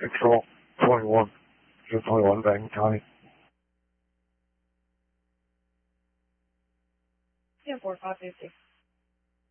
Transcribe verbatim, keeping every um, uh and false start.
Control twenty-one. Just twenty-one, Bang County. ten four five fifty.